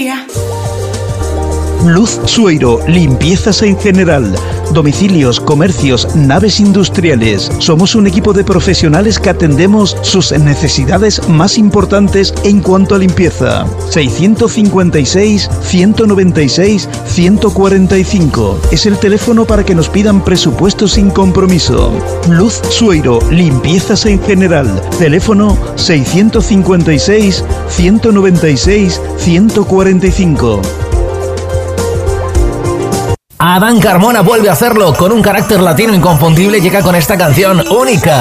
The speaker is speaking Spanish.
Luz Sueiro, limpiezas en general, domicilios, comercios, naves industriales. Somos un equipo de profesionales que atendemos sus necesidades más importantes en cuanto a limpieza. 656-196-145 es el teléfono para que nos pidan presupuestos sin compromiso. Luz Sueiro, limpiezas en general. Teléfono 656-196-145. Adán Carmona vuelve a hacerlo con un carácter latino inconfundible, llega con esta canción única.